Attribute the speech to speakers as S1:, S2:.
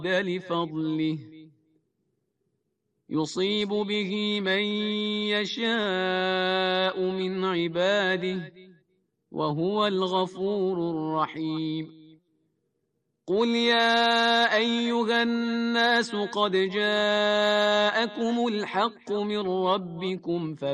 S1: لفضله يصيب به من يشاء من عباده وهو الغفور الرحيم. قل يا أيها الناس قد جاءكم الحق من ربكم